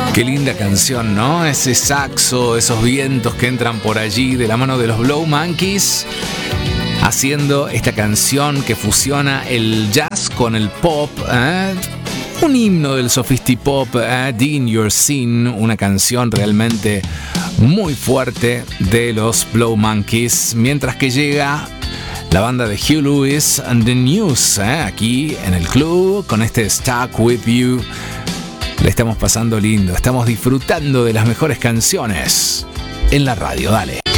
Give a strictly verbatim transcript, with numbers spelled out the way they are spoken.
Qué linda canción, ¿no? Ese saxo, esos vientos que entran por allí de la mano de los Blow Monkeys, haciendo esta canción que fusiona el jazz con el pop, ¿eh? Un himno del sofistipop, ¿eh? In Your Scene, una canción realmente muy fuerte de los Blow Monkeys, mientras que llega la banda de Hugh Lewis and the News, ¿eh? Aquí en el club con este Stuck With You. Le estamos pasando lindo, estamos disfrutando de las mejores canciones en la radio. Dale.